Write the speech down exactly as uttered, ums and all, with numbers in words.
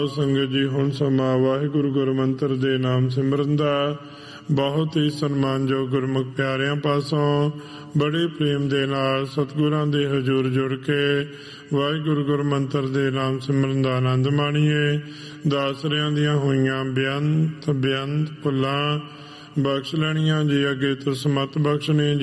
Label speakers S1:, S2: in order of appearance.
S1: ਸੰਗਤ ਜੀ, ਹੁਣ ਸਮਾਂ ਵਾਹਿਗੁਰੂ ਗੁਰੂ ਮੰਤਰ ਦੇ ਨਾਮ ਸਿਮਰਨ ਦਾ। ਬਹੁਤ ਹੀ ਸਨਮਾਨਯੋਗ ਗੁਰਮੁਖ ਪਿਆਰਿਆਂ ਪਾਸੋਂ ਬੜੇ ਪ੍ਰੇਮ ਦੇ ਨਾਲ ਸਤਿਗੁਰਾਂ ਦੇ ਹਜ਼ੂਰ ਜੁੜ ਕੇ ਵਾਹਿਗੁਰੂ ਗੁਰੂ ਮੰਤਰ ਦੇ ਨਾਮ ਸਿਮਰਨ ਦਾ ਆਨੰਦ ਮਾਣੀਏ। ਦਾਸਰਿਆਂ ਦੀਆਂ ਹੋਈਆਂ ਬੇਅੰਤ ਬੇਅੰਤ ਭੁੱਲਾਂ ਬਖਸ਼ ਲੈਣੀਆਂ ਜੀ, ਅੱਗੇ ਤੋਂ ਸਮਤ ਬਖਸ਼ਣੀ।